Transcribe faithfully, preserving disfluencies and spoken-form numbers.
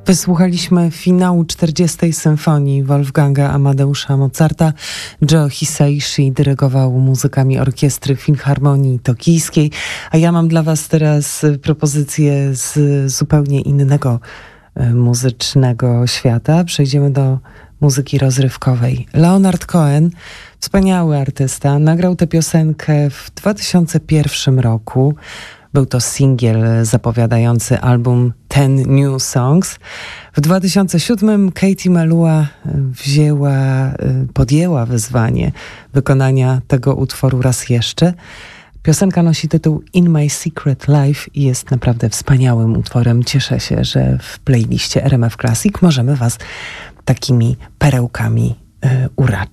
Wysłuchaliśmy finału czterdziestej symfonii Wolfganga Amadeusza Mozarta. Joe Hisaishi dyrygował muzykami orkiestry Filharmonii Tokijskiej, a ja mam dla was teraz propozycję z zupełnie innego muzycznego świata. Przejdziemy do muzyki rozrywkowej. Leonard Cohen, wspaniały artysta, nagrał tę piosenkę w dwa tysiące pierwszym roku. Był to singiel zapowiadający album Ten New Songs. W dwa tysiące siódmym Katie Melua wzięła, podjęła wyzwanie wykonania tego utworu raz jeszcze. Piosenka nosi tytuł In My Secret Life i jest naprawdę wspaniałym utworem. Cieszę się, że w playliście R M F Classic możemy was takimi perełkami y, uraczyć.